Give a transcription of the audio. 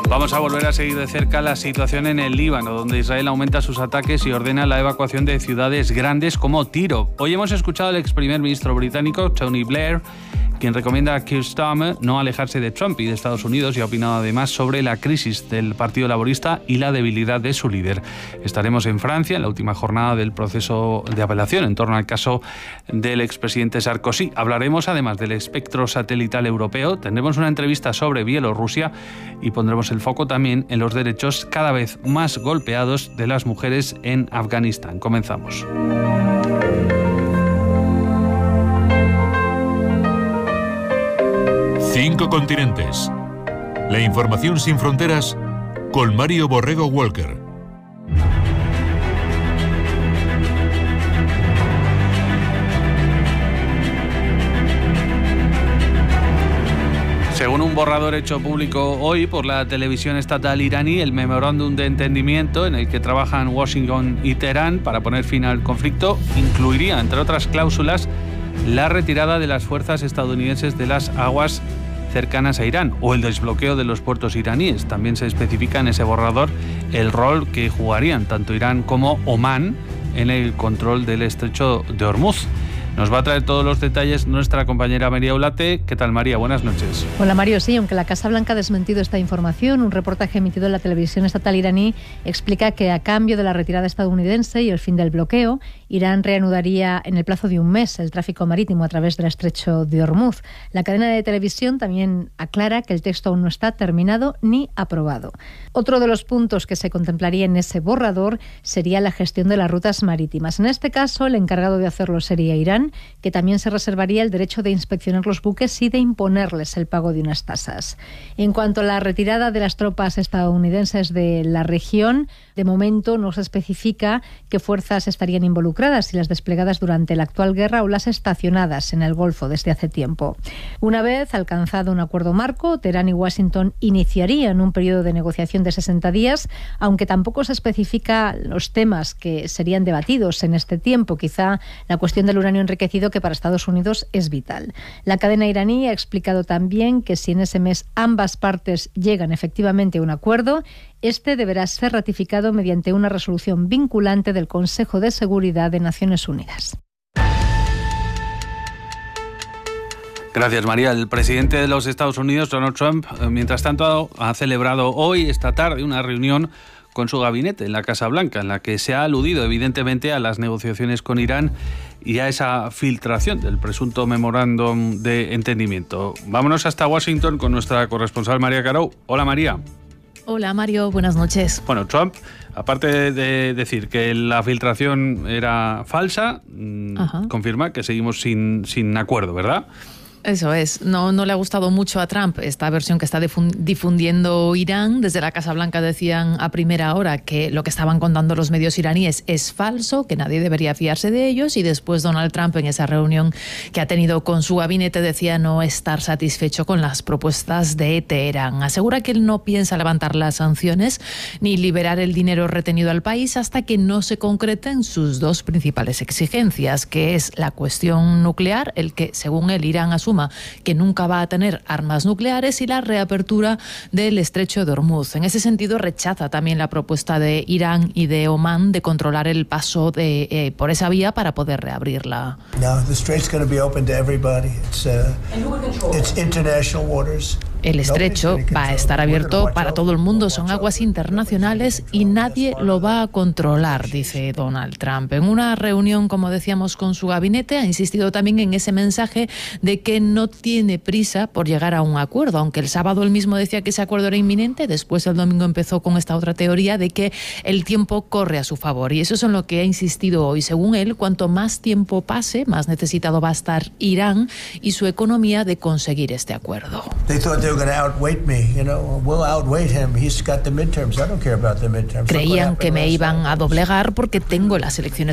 Vamos a volver a seguir de cerca la situación en el Líbano, donde Israel aumenta sus ataques y ordena la evacuación de ciudades grandes como Tiro. Hoy hemos escuchado al ex primer ministro británico, Tony Blair, quien recomienda a Keir Starmer no alejarse de Trump y de Estados Unidos, y ha opinado además sobre la crisis del Partido Laborista y la debilidad de su líder. Estaremos en Francia en la última jornada del proceso de apelación en torno al caso del expresidente Sarkozy. Hablaremos además del espectro satelital europeo, tendremos una entrevista sobre Bielorrusia y pondremos el foco también en los derechos cada vez más golpeados de las mujeres en Afganistán. Comenzamos. Cinco continentes. La información sin fronteras con Mario Borrego Walker. Según un borrador hecho público hoy por la televisión estatal iraní, el memorándum de entendimiento en el que trabajan Washington y Teherán para poner fin al conflicto incluiría, entre otras cláusulas, la retirada de las fuerzas estadounidenses de las aguas cercanas a Irán o el desbloqueo de los puertos iraníes. También se especifica en ese borrador el rol que jugarían tanto Irán como Omán en el control del estrecho de Hormuz. Nos va a traer todos los detalles nuestra compañera María Ulate. ¿Qué tal, María? Buenas noches. Hola, Mario. Sí, aunque la Casa Blanca ha desmentido esta información, un reportaje emitido en la televisión estatal iraní explica que a cambio de la retirada estadounidense y el fin del bloqueo, Irán reanudaría en el plazo de un mes el tráfico marítimo a través del estrecho de Hormuz. La cadena de televisión también aclara que el texto aún no está terminado ni aprobado. Otro de los puntos que se contemplaría en ese borrador sería la gestión de las rutas marítimas. En este caso, el encargado de hacerlo sería Irán, que también se reservaría el derecho de inspeccionar los buques y de imponerles el pago de unas tasas. En cuanto a la retirada de las tropas estadounidenses de la región, de momento no se especifica qué fuerzas estarían involucradas, si las desplegadas durante la actual guerra o las estacionadas en el Golfo desde hace tiempo. Una vez alcanzado un acuerdo marco, Teherán y Washington iniciarían un periodo de negociación de 60 días, aunque tampoco se especifica los temas que serían debatidos en este tiempo. Quizá la cuestión del uranio enriquecido, que para Estados Unidos es vital. La cadena iraní ha explicado también que si en ese mes ambas partes llegan efectivamente a un acuerdo, este deberá ser ratificado mediante una resolución vinculante del Consejo de Seguridad de Naciones Unidas. Gracias, María. El presidente de los Estados Unidos, Donald Trump, mientras tanto, ha celebrado hoy, esta tarde, una reunión con su gabinete en la Casa Blanca, en la que se ha aludido evidentemente a las negociaciones con Irán y a esa filtración del presunto memorándum de entendimiento. Vámonos hasta Washington con nuestra corresponsal María Carou. Hola, María. Hola, Mario. Buenas noches. Bueno, Trump, aparte de decir que la filtración era falsa, confirma que seguimos sin acuerdo, ¿verdad? Eso es, no le ha gustado mucho a Trump esta versión que está difundiendo Irán. Desde la Casa Blanca decían a primera hora que lo que estaban contando los medios iraníes es falso, que nadie debería fiarse de ellos, y después Donald Trump, en esa reunión que ha tenido con su gabinete, decía no estar satisfecho con las propuestas de Teherán. Asegura que él no piensa levantar las sanciones ni liberar el dinero retenido al país hasta que no se concreten sus dos principales exigencias, que es la cuestión nuclear, el que, según él, Irán asuma que nunca va a tener armas nucleares, y la reapertura del estrecho de Hormuz. En ese sentido, rechaza también la propuesta de Irán y de Omán de controlar el paso por esa vía para poder reabrirla. No, the strait's going to be open to everybody. It's international waters. El estrecho va a estar abierto para todo el mundo, son aguas internacionales y nadie lo va a controlar, dice Donald Trump. En una reunión, como decíamos, con su gabinete, ha insistido también en ese mensaje de que no tiene prisa por llegar a un acuerdo, aunque el sábado él mismo decía que ese acuerdo era inminente. Después el domingo empezó con esta otra teoría de que el tiempo corre a su favor, y eso es en lo que ha insistido hoy. Según él, cuanto más tiempo pase, más necesitado va a estar Irán y su economía de conseguir este acuerdo. Creían que me iban a doblegar porque tengo las elecciones